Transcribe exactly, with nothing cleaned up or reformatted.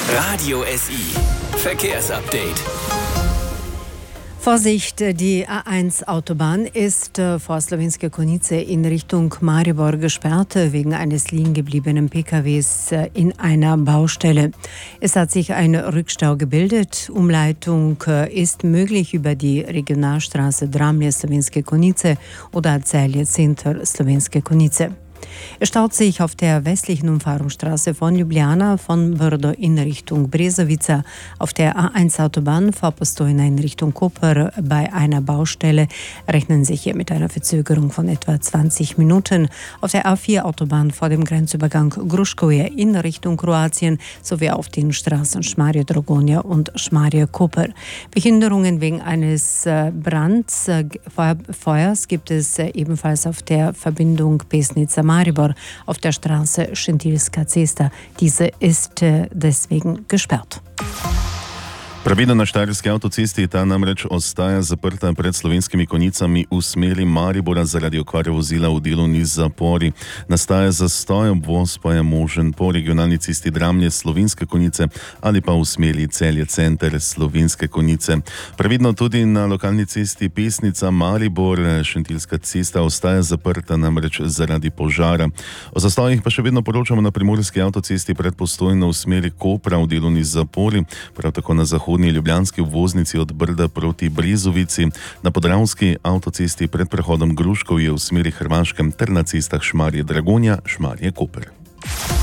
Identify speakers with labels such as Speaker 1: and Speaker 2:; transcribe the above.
Speaker 1: Radio S I Verkehrsupdate.
Speaker 2: Vorsicht, die A eins Autobahn ist vor Slovenské Konjice in Richtung Maribor gesperrt wegen eines liegen gebliebenen P K Ws in einer Baustelle. Es hat sich ein Rückstau gebildet. Umleitung ist möglich über die Regionalstraße Dramlje Slovenské Konjice oder Celje Center Slovenské Konjice. Es staut sich auf der westlichen Umfahrungsstraße von Ljubljana von Brdo in Richtung Brezovica, auf der A eins Autobahn vor Postojna in Richtung Koper bei einer Baustelle rechnen sich hier mit einer Verzögerung von etwa zwanzig Minuten. Auf der A vier Autobahn vor dem Grenzübergang Gruškovje in Richtung Kroatien sowie auf den Straßen Šmarje Dragonja und Šmarje Koper. Behinderungen wegen eines Brands, Feuers gibt es ebenfalls auf der Verbindung Pesnica Maribor auf der Straße Šentilska cesta. Diese ist deswegen gesperrt.
Speaker 3: Pravina na Štajerski avtocesti ta namreč ostaja zaprta pred Slovenskimi Konjicami v smeri Maribora zaradi okvare vozila v delovni zapori. Nastaja zastoj, obvoz pa je možen po regionalni cesti Dramlje Slovenske Konjice ali pa v smeri Celje Center Slovenske Konjice. Pravidno tudi na lokalni cesti Pesnica Maribor, Šentilska cesta ostaja zaprta namreč zaradi požara. O zastojih pa še vedno poročamo na primorski avtocesti pred Postojno v smeri Kopra v delovni zapori, prav tako na zahodni ljubljanski obvoznici od Brda proti Brezovici, na podravski avtocesti pred prehodom Gruškovje v smeri Hrvaškem ter na cestah Šmarje Dragonja, Šmarje Koper.